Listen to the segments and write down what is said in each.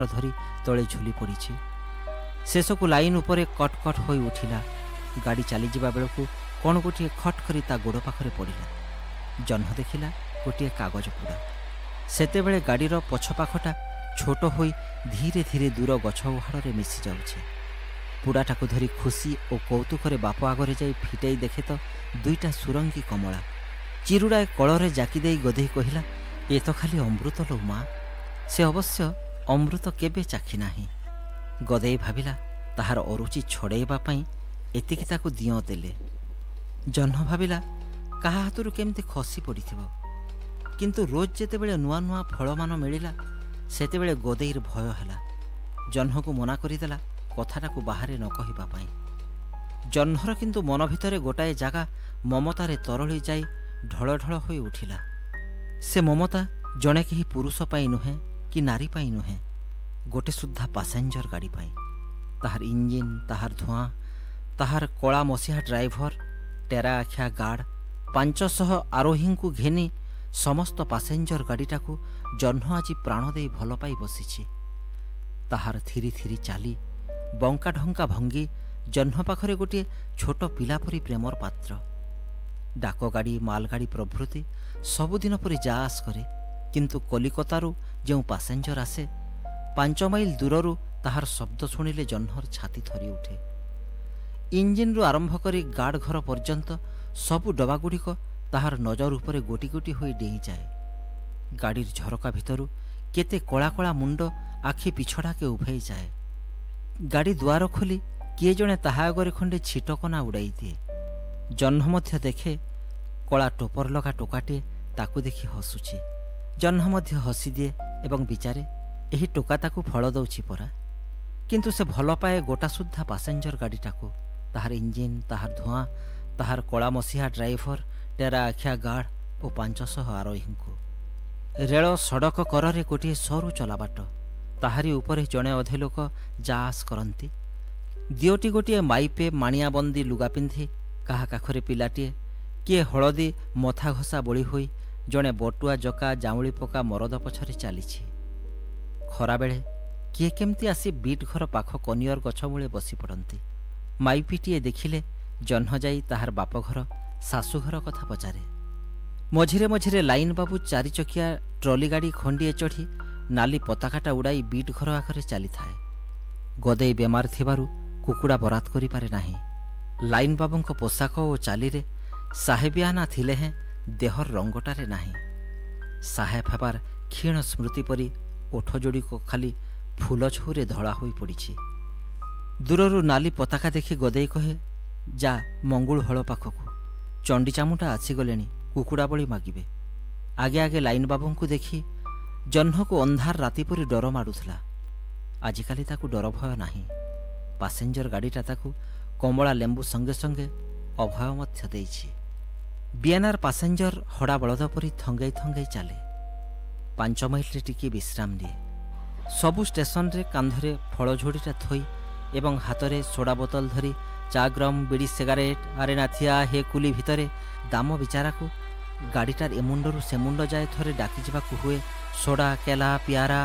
ଧରି ତଳେ ଝୁଲି ପଡ଼ିଛି। ଶେଷକୁ ଲାଇନ୍ ଉପରେ କଟ୍ କଟ୍ ହୋଇ ଉଠିଲା। ଗାଡ଼ି ଚାଲିଯିବା ବେଳକୁ କ'ଣ ଗୋଟିଏ ଖଟ୍ କରି ତା ଗୋଡ଼ ପାଖରେ ପଡ଼ିଲା। ଜହ୍ନ ଦେଖିଲା ଗୋଟିଏ କାଗଜ ପୁଡ଼ା। ସେତେବେଳେ ଗାଡ଼ିର ପଛ ପାଖଟା ଛୋଟ ହୋଇ ଧୀରେ ଧୀରେ ଦୂର ଗଛ ଉହାଡ଼ରେ ମିଶି ଯାଉଛି। ପୁଡ଼ାଟାକୁ ଧରି ଖୁସି ଓ କୌତୁକରେ ବାପ ଆଗରେ ଯାଇ ଫିଟେଇ ଦେଖେ ତ ଦୁଇଟା ସୁରଙ୍ଗୀ କମଳା। ଚିରୁଡ଼ାଏ କଳରେ ଜାକି ଦେଇ ଗଦେଇ କହିଲା, ଏ ତ ଖାଲି ଅମୃତ ଲୋ ମା। ସେ ଅବଶ୍ୟ ଅମୃତ କେବେ ଚାଖି ନାହିଁ। ଗଦେଇ ଭାବିଲା ତାହାର ଅରୁଚି ଛଡ଼େଇବା ପାଇଁ ଏତିକି ତାକୁ ଦିଅଁ ଦେଲେ। ଜହ୍ନ ଭାବିଲା କାହା ହାତରୁ କେମିତି ଖସି ପଡ଼ିଥିବ। କିନ୍ତୁ ରୋଜ ଯେତେବେଳେ ନୂଆ ନୂଆ ଫଳମାନ ମିଳିଲା ସେତେବେଳେ ଗଦେଇର ଭୟ ହେଲା। ଜହ୍ନକୁ ମନା କରିଦେଲା କଥାଟାକୁ ବାହାରେ ନ କହିବା ପାଇଁ। ଜହ୍ନର କିନ୍ତୁ ମନ ଭିତରେ ଗୋଟାଏ ଜାଗା ମମତାରେ ତରଳି ଯାଇ ଢଳ ଢଳ ହୋଇ ଉଠିଲା। ସେ ମମତା ଜଣେ କେହି ପୁରୁଷ ପାଇଁ ନୁହେଁ କି ନାରୀ ପାଇଁ ନୁହେଁ, ଗୋଟେ ସୁଦ୍ଧା ପାସେଞ୍ଜର ଗାଡ଼ି ପାଇଁ। ତାହାର ଇଞ୍ଜିନ୍, ତାହାର ଧୂଆଁ, ତାହାର କଳା ମସିହା ଡ୍ରାଇଭର, ଟେରା ଆଖିଆ ଗାର୍ଡ଼, 500 ଆରୋହୀଙ୍କୁ ଘେନି ସମସ୍ତ ପାସେଞ୍ଜର ଗାଡ଼ିଟାକୁ ଜହ୍ନ ଆଜି ପ୍ରାଣ ଦେଇ ଭଲ ପାଇ ବସିଛି। ତାହାର ଥିରି ଥିରି ଚାଲି, ବଙ୍କା ଢଙ୍କା ଭଙ୍ଗି ଜହ୍ନ ପାଖରେ ଗୋଟିଏ ଛୋଟ ପିଲା ପରି ପ୍ରେମର ପାତ୍ର। ଡାକଗାଡ଼ି, ମାଲଗାଡ଼ି ପ୍ରଭୃତି ସବୁଦିନ ପରି ଯା ଆସ କରେ। କିନ୍ତୁ କଲିକତାରୁ ଯେଉଁ ପାସେଞ୍ଜର ଆସେ 5 ମାଇଲ ଦୂରରୁ ତାହାର ଶବ୍ଦ ଶୁଣିଲେ ଜହ୍ନର ଛାତି ଥରି ଉଠେ। ଇଞ୍ଜିନ୍ରୁ ଆରମ୍ଭ କରି ଗାର୍ଡ଼ ଘର ପର୍ଯ୍ୟନ୍ତ ସବୁ ଡବାଗୁଡ଼ିକ ତାହାର ନଜର ଉପରେ ଗୋଟି ଗୋଟି ହୋଇ ଡେଇଁଯାଏ। ଗାଡ଼ିର ଝରକା ଭିତରୁ କେତେ କଳା କଳା ମୁଣ୍ଡ ଆଖି ପିଛଡ଼ାକେ ଉଭେଇ ଯାଏ। ଗାଡ଼ି ଦୁଆର ଖୋଲି କିଏ ଜଣେ ତାହା ଆଗରେ ଖଣ୍ଡେ ଛିଟକନା ଉଡ଼ାଇ ଦିଏ। ଜହ୍ନ ମଧ୍ୟ ଦେଖେ କଳା ଟୋପର ଲଗା ଟୋକାଟିଏ ତାକୁ ଦେଖି ହସୁଛି। ଜହ୍ନ ମଧ୍ୟ ହସିଦିଏ ଏବଂ ବିଚାରେ ଏହି ଟୋକା ତାକୁ ଫଳ ଦେଉଛି ପରା। କିନ୍ତୁ ସେ ଭଲ ପାଏ ଗୋଟା ସୁଦ୍ଧା ପାସେଞ୍ଜର ଗାଡ଼ିଟାକୁ, ତାହାର ଇଞ୍ଜିନ୍, ତାହାର ଧୂଆଁ, ତାହାର କଳା ମସିହା ଡ୍ରାଇଭର, ଟେରା ଆଖିଆ ଗାର୍ଡ଼ ଓ 500 ଆରୋହୀଙ୍କୁ। ରେଳ ସଡ଼କ କରରେ ଗୋଟିଏ ସରୁ ଚଲାବାଟ, ତାହାରି ଉପରେ ଜଣେ ଅଧେ ଲୋକ ଯା ଆସ କରନ୍ତି। ଦିଓଟି ଗୋଟିଏ ମାଇପେ ମାଣିଆବନ୍ଦୀ ଲୁଗା ପିନ୍ଧି, କାହା କାଖରେ ପିଲାଟିଏ, କିଏ ହଳଦୀ ମଥା ଘଷା ବୋଳି ହୋଇ, ଜଣେ ବଟୁଆ ଜକା ଜାଉଁଳି ପକା ମରଦ ପଛରେ ଚାଲିଛି। ଖରାବେଳେ କିଏ କେମିତି ଆସି ବିଟ୍ ଘର ପାଖ କନିଅର ଗଛ ମୂଳେ ବସି ପଡ଼ନ୍ତି। ମାଇପିଟିଏ ଦେଖିଲେ ଜହ୍ନ ଯାଇ ତାହାର ବାପଘର, ଶାଶୁଘର କଥା ପଚାରେ। ମଝିରେ ମଝିରେ ଲାଇନ୍ ବାବୁ 4 ଚକିଆ ଟ୍ରଲି ଗାଡ଼ି ଖଣ୍ଡିଏ ଚଢ଼ି ନାଲି ପତାକାଟା ଉଡ଼ାଇ ବିଟ୍ ଘର ଆଗରେ ଚାଲିଥାଏ। ଗଦେଇ ବେମାର ଥିବାରୁ କୁକୁଡ଼ା ବରାତ କରିପାରେ ନାହିଁ। ଲାଇନ୍ ବାବୁଙ୍କ ପୋଷାକ ଓ ଚାଲିରେ ସାହେବିଆନା ଥିଲେ ହେଁ ଦେହର ରଙ୍ଗଟାରେ ନାହିଁ। ସାହେବ ହେବାର କ୍ଷୀଣ ସ୍ମୃତି ପରି ଓଠ ଯୋଡ଼ିକ ଖାଲି ଫୁଲ ଛଉରେ ଧଳା ହୋଇ ପଡ଼ିଛି। ଦୂରରୁ ନାଲି ପତାକା ଦେଖି ଗଦେଇ କହେ, ଯା ମଙ୍ଗୁଳ ହଳ ପାଖକୁ, ଚଣ୍ଡୀ ଚାମୁଟା ଆସିଗଲେଣି, କୁକୁଡ଼ା ବଳି ମାଗିବେ। ଆଗେ ଆଗେ ଲାଇନ୍ ବାବୁଙ୍କୁ ଦେଖି ଜହ୍ନକୁ ଅନ୍ଧାର ରାତି ପରି ଡର ମାଡ଼ୁଥିଲା। ଆଜିକାଲି ତାକୁ ଡର ଭୟ ନାହିଁ। ପାସେଞ୍ଜର ଗାଡ଼ିଟା ତାକୁ କମଳା ଲେମ୍ବୁ ସଙ୍ଗେ ସଙ୍ଗେ ଅଭୟ ମଧ୍ୟ ଦେଇଛି। ବିଏନ୍ଆର ପାସେଞ୍ଜର ହଡ଼ା ବଳଦ ପରି ଥଙ୍ଗେଇ ଥଙ୍ଗେଇ ଚାଲେ। 5 ମାଇଲରେ ଟିକିଏ ବିଶ୍ରାମ ନିଏ। ସବୁ ଷ୍ଟେସନରେ କାନ୍ଧରେ ଫଳ ଝୋଡ଼ିଟା ଥୋଇ ଏବଂ ହାତରେ ସୋଡ଼ା ବୋତଲ ଧରି ଚାଗ୍ରମ, ବିଡ଼ି ସିଗାରେଟ୍, ଆରେନାଥିଆ ହେ କୁଲି ଭିତରେ ଦାମ ବିଚାରାକୁ ଗାଡ଼ିଟାର ଏ ମୁଣ୍ଡରୁ ସେ ମୁଣ୍ଡ ଯାଏ ଥରେ ଡାକିଯିବାକୁ ହୁଏ। ସୋଡ଼ା, କେଲା, ପିଆରା।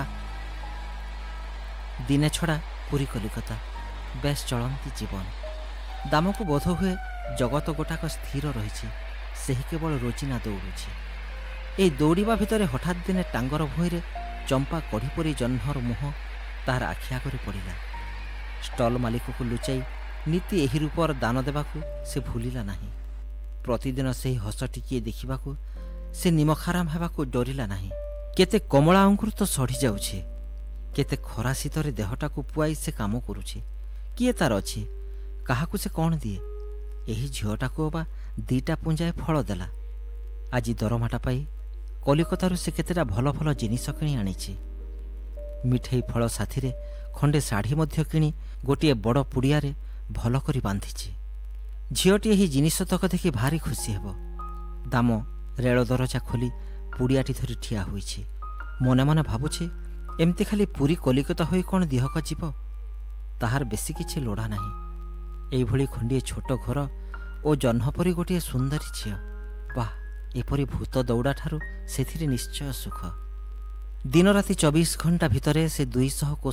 ଦିନେ ଛଡ଼ା ପୁରୀ କଲିକତା ବେଶ ଚଳନ୍ତି ଜୀବନ। ଦାମକୁ ବୋଧ ହୁଏ ଜଗତ ଗୋଟାକ ସ୍ଥିର ରହିଛି, ସେହି କେବଳ ରୋଜିନା ଦୌଡ଼ୁଛି। ଏଇ ଦୌଡ଼ିବା ଭିତରେ ହଠାତ୍ ଦିନେ ଟାଙ୍ଗର ଭୁଇଁରେ ଚମ୍ପା କଢ଼ି ପରି ଜହ୍ନର ମୁହଁ ତାହାର ଆଖି ଆଗରେ ପଡ଼ିଲା। ଷ୍ଟଲ ମାଲିକକୁ ଲୁଚାଇ ନୀତି ଏହି ରୂପର ଦାନ ଦେବାକୁ ସେ ଭୁଲିଲା ନାହିଁ। ପ୍ରତିଦିନ ସେହି ହସ ଟିକିଏ ଦେଖିବାକୁ ସେ ନିମଖାରାମ ହେବାକୁ ଡରିଲା ନାହିଁ। କେତେ କମଳା ଅଙ୍କୁର ତ ସଢ଼ି ଯାଉଛି, କେତେ ଖରା ଶୀତରେ ଦେହଟାକୁ ପୁଆଇ ସେ କାମ କରୁଛି। କିଏ ତାର ଅଛି, କାହାକୁ ସେ କ'ଣ ଦିଏ? ଏହି ଝିଅଟାକୁ ବା 2ଟା ପୁଞ୍ଜାଏ ଫଳ ଦେଲା। ଆଜି ଦରମାଟା ପାଇ କଲିକତାରୁ ସେ କେତେଟା ଭଲ ଭଲ ଜିନିଷ କିଣି ଆଣିଛି। ମିଠେଇ ଫଳ ସାଥିରେ ଖଣ୍ଡେ ଶାଢ଼ୀ ମଧ୍ୟ କିଣି ଗୋଟିଏ ବଡ଼ ପୁଡ଼ିଆରେ ଭଲ କରି ବାନ୍ଧିଛି। ଝିଅଟି ଏହି ଜିନିଷତକ ଦେଖି ଭାରି ଖୁସି ହେବ। ଦାମ ରେଳ ଦରଜା ଖୋଲି ପୁଡ଼ିଆଟି ଧରି ଠିଆ ହୋଇଛି। ମନେ ମନେ ଭାବୁଛି, ଏମିତି ଖାଲି ପୁରୀ କଲିକତା ହୋଇ କ'ଣ ଦିହକ ଯିବ? ତାହାର ବେଶୀ କିଛି ଲୋଡ଼ା ନାହିଁ। ଏଇଭଳି ଖଣ୍ଡିଏ ଛୋଟ ଘର ଓ ଜହ୍ନ ପରି ଗୋଟିଏ ସୁନ୍ଦରୀ ଝିଅ। ବାଃ, ଏପରି ଭୂତ ଦୌଡ଼ାଠାରୁ ସେଥିରେ ନିଶ୍ଚୟ ସୁଖ। ଦିନରାତି 24 ଘଣ୍ଟା ଭିତରେ ସେ 200 କୋଶ